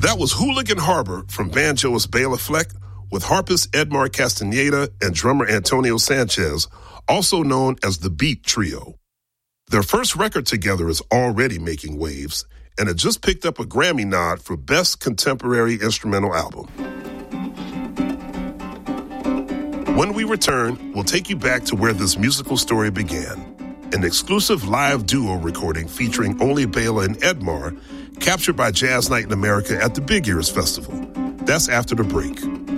That was Hooligan Harbor from banjoist Bela Fleck with harpist Edmar Castaneda and drummer Antonio Sanchez, also known as the Beat Trio. Their first record together is already making waves, and it just picked up a Grammy nod for Best Contemporary Instrumental Album. When we return, we'll take you back to where this musical story began, an exclusive live duo recording featuring only Bela and Edmar, captured by Jazz Night in America at the Big Ears Festival. That's after the break.